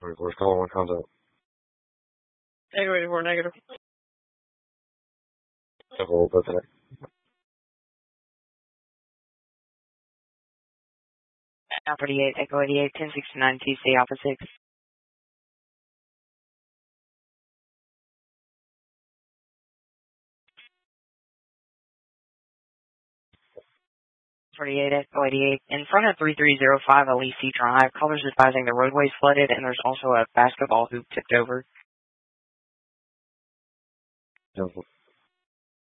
24's call, one contact. Echo 84 negative. Echo, both today. Alpha 88, Echo 88, 1069 TC Alpha 6. 48, Echo 88. In front of 3305 Alici Drive, callers advising the roadway is flooded and there's also a basketball hoop tipped over. Cancel.